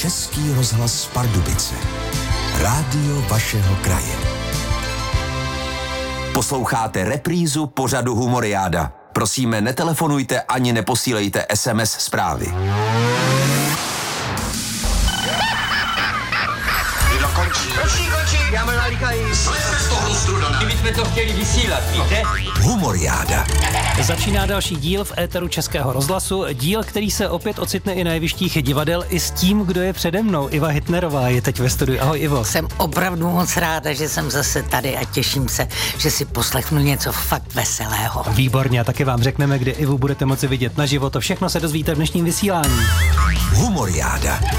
Český rozhlas Pardubice. Rádio vašeho kraje. Posloucháte reprízu pořadu Humoriáda. Prosíme, netelefonujte ani neposílejte SMS zprávy. Končí. Já mám nalíkají. Slezme z toho strudana. My jsme to chtěli vysílat, víte? Humoriáda. Začíná další díl v éteru Českého rozhlasu. Díl, který se opět ocitne i na jevištích divadel i s tím, kdo je přede mnou. Iva Hitnerová je teď ve studiu. Ahoj, Ivo. Jsem opravdu moc ráda, že jsem zase tady a těším se, že si poslechnu něco fakt veselého. Výborně, a taky vám řekneme, kde Ivu budete moci vidět naživo. To všechno se dozvíte v dnešním vysílání. Humoriáda.